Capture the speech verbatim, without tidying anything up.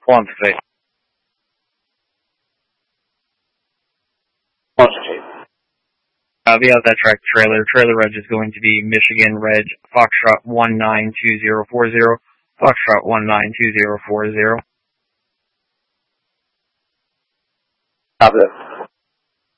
Quantitate. Quantitate. Uh, we have that track trailer. Trailer reg is going to be Michigan Reg Foxtrot one nine two zero four zero. Foxtrot one nine two zero four zero. Copy that.